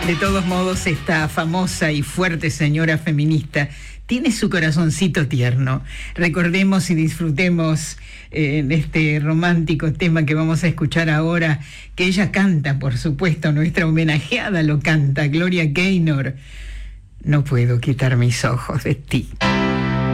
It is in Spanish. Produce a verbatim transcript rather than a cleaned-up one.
De todos modos, esta famosa y fuerte señora feminista tiene su corazoncito tierno. Recordemos y disfrutemos eh, de este romántico tema que vamos a escuchar ahora, que ella canta, por supuesto, nuestra homenajeada lo canta, Gloria Gaynor. No puedo quitar mis ojos de ti.